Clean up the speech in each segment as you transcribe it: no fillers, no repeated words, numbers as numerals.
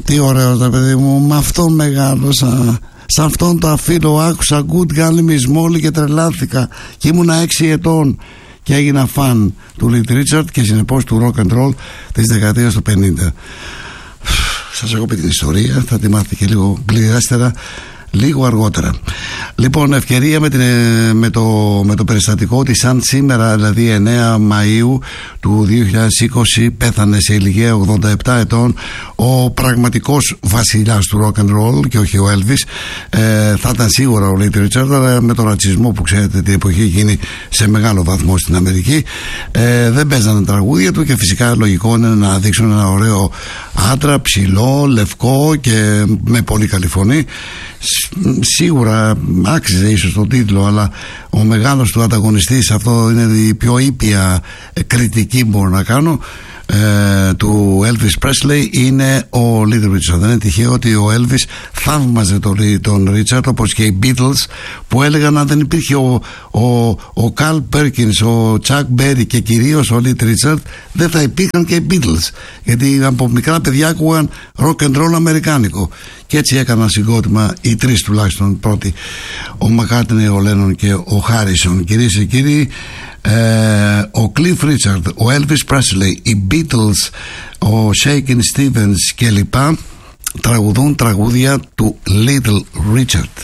Τι ωραίο τα παιδί μου, με αυτόν μεγάλωσα. Σε αυτόν το αφήνω άκουσα Good Golly Miss Molly και τρελάθηκα. Και ήμουνα 6 ετών και έγινα φαν του Little Richard και συνεπώς του rock and roll της δεκαετίας του 50. Σας έχω πει την ιστορία, θα τη μάθετε και λίγο πληρέστερα λίγο αργότερα. Λοιπόν, ευκαιρία με το περιστατικό ότι σαν σήμερα, δηλαδή 9 Μαΐου του 2020, πέθανε σε ηλικία 87 ετών ο πραγματικός βασιλιάς του rock and roll και όχι ο Elvis. Θα ήταν σίγουρα ο Little Richard, αλλά με τον ρατσισμό που ξέρετε την εποχή εκείνη σε μεγάλο βαθμό στην Αμερική, δεν παίζανε τραγούδια του και φυσικά λογικό είναι να δείξουν ένα ωραίο άντρα, ψηλό, λευκό και με πολύ καλή φωνή. Σίγουρα άξιζε ίσως τον τίτλο, αλλά ο μεγάλος του ανταγωνιστής, αυτό είναι η πιο ήπια κριτική που μπορώ να κάνω, του Elvis Presley, είναι ο Little Richard. Δεν είναι τυχαίο ότι ο Elvis θαύμαζε τον Richard, όπως και οι Beatles που έλεγαν αν δεν υπήρχε ο Carl Perkins, ο Chuck Berry και κυρίως ο Little Richard, δεν θα υπήρχαν και οι Beatles, γιατί από μικρά παιδιά άκουγαν rock and roll αμερικάνικο και έτσι έκαναν συγκρότημα οι τρεις τουλάχιστον πρώτοι, ο McCartney, ο Lennon και ο Harrison. Κυρίες και κύριοι, ο Cliff Richard, ο Elvis Presley, οι Beatles, ο Shakin' Stevens και λοιπά τραγουδούν τραγούδια του Little Richard.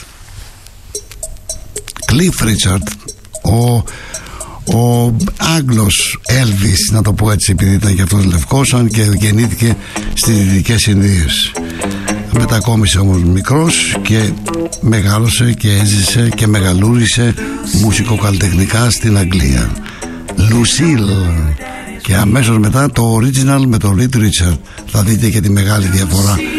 Cliff Richard, ο Άγγλος Elvis, να το πω έτσι επειδή ήταν και αυτός λευκός, αν και γεννήθηκε στις Δυτικές Ινδίες. Μετακόμισε όμως μικρός και μεγάλωσε και έζησε και μεγαλούρισε μουσικοκαλλιτεχνικά στην Αγγλία. Lucille. Και αμέσως μετά το original με το Little Richard. Θα δείτε και τη μεγάλη διαφορά.